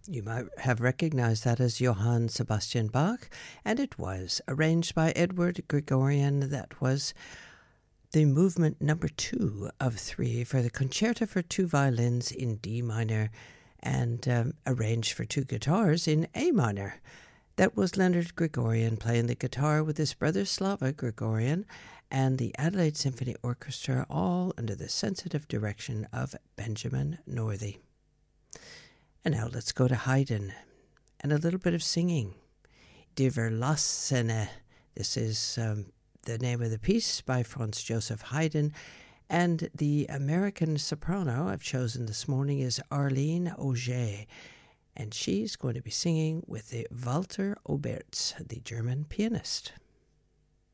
You might have recognized that as Johann Sebastian Bach, and it was arranged by Edward Gregorian. That was the movement number 2 of 3 for the Concerto for 2 Violins in D minor and arranged for 2 guitars in A minor. That was Leonard Gregorian playing the guitar with his brother Slava Gregorian and the Adelaide Symphony Orchestra, all under the sensitive direction of Benjamin Northey. And now let's go to Haydn and a little bit of singing. Die Verlassene. This is the name of the piece by Franz Joseph Haydn. And the American soprano I've chosen this morning is Arlene Auger. And she's going to be singing with the Walter Obertz, the German pianist.